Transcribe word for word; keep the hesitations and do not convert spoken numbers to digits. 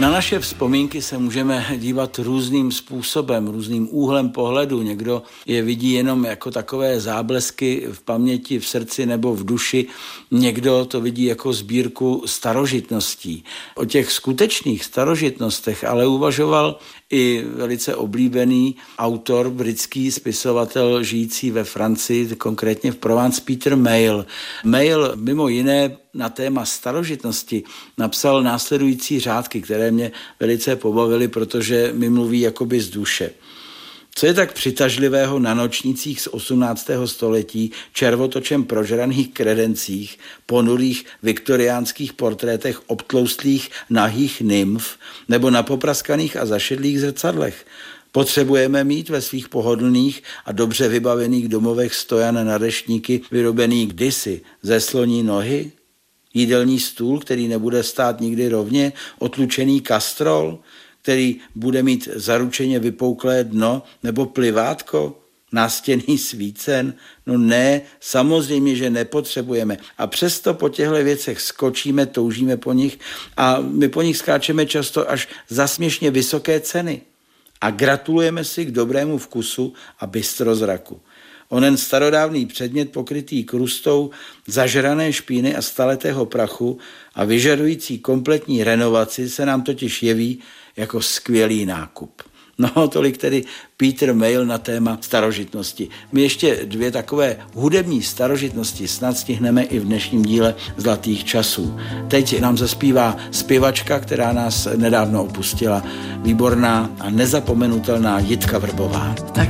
Na naše vzpomínky se můžeme dívat různým způsobem, různým úhlem pohledu. Někdo je vidí jenom jako takové záblesky v paměti, v srdci nebo v duši. Někdo to vidí jako sbírku starožitností. O těch skutečných starožitnostech ale uvažoval i velice oblíbený autor, britský spisovatel žijící ve Francii, konkrétně v Provence, Peter Mayle. Mayle mimo jiné na téma starožitnosti napsal následující řádky, které mě velice pobavily, protože mi mluví jakoby z duše. Co je tak přitažlivého na nočnicích z osmnáctého století, červotočem prožraných kredencích, ponurých viktoriánských portrétech obtloustlých nahých nymf nebo na popraskaných a zašedlých zrcadlech? Potřebujeme mít ve svých pohodlných a dobře vybavených domovech stojan na deštníky vyrobený kdysi ze sloní nohy? Jídelní stůl, který nebude stát nikdy rovně, otlučený kastrol, který bude mít zaručeně vypouklé dno, nebo plivátko, nástěnný svícen? No ne, samozřejmě, že nepotřebujeme. A přesto po těchto věcech skočíme, toužíme po nich a my po nich skáčeme často až za směšně vysoké ceny. A gratulujeme si k dobrému vkusu a bystrozraku. Onen starodávný předmět pokrytý krustou zažrané špíny a staletého prachu a vyžadující kompletní renovaci se nám totiž jeví jako skvělý nákup. No, tolik tedy Peter Mayle na téma starožitnosti. My ještě dvě takové hudební starožitnosti snad stihneme i v dnešním díle Zlatých časů. Teď nám zaspívá zpěvačka, která nás nedávno opustila, výborná a nezapomenutelná Jitka Vrbová. Tak